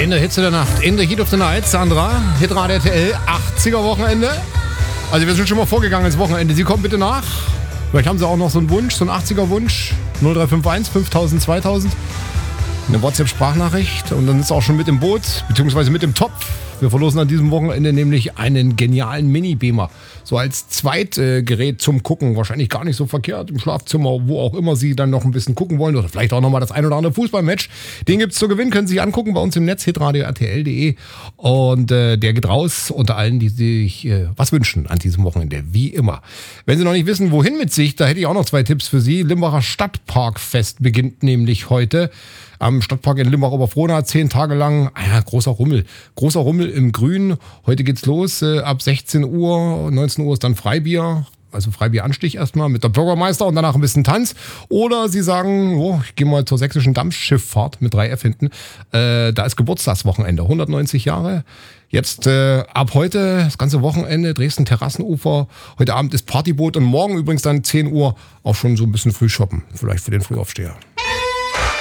In der Hitze der Nacht, in the Heat of the Night, Sandra, Hitradio RTL, 80er Wochenende. Also wir sind schon mal vorgegangen ins Wochenende. Sie kommen bitte nach. Vielleicht haben Sie auch noch so einen Wunsch, so einen 80er Wunsch. 0351 5000 2000. Eine WhatsApp-Sprachnachricht und dann ist er auch schon mit im Boot, beziehungsweise mit im Topf. Wir verlosen an diesem Wochenende nämlich einen genialen Mini-Beamer. So als Zweitgerät zum Gucken. Wahrscheinlich gar nicht so verkehrt im Schlafzimmer, wo auch immer Sie dann noch ein bisschen gucken wollen. Oder vielleicht auch nochmal das ein oder andere Fußballmatch. Den gibt's zu gewinnen, können Sie sich angucken bei uns im Netz, hitradio RTL.de. Und der geht raus unter allen, die sich was wünschen an diesem Wochenende. Wie immer. Wenn Sie noch nicht wissen, wohin mit sich, da hätte ich auch noch 2 Tipps für Sie. Limbacher Stadtparkfest beginnt nämlich heute. Am Stadtpark in Limbach-Oberfrohna 10 Tage lang, großer Rummel. Großer Rummel im Grün. Heute geht's los, ab 16 Uhr, 19 Uhr ist dann Freibier. Also Freibieranstich erstmal mit der Bürgermeister und danach ein bisschen Tanz. Oder Sie sagen, ich gehe mal zur sächsischen Dampfschifffahrt mit 3F hinten. Da ist Geburtstagswochenende, 190 Jahre. Jetzt ab heute, das ganze Wochenende, Dresden Terrassenufer. Heute Abend ist Partyboot und morgen übrigens dann 10 Uhr auch schon so ein bisschen früh shoppen. Vielleicht für den Frühaufsteher.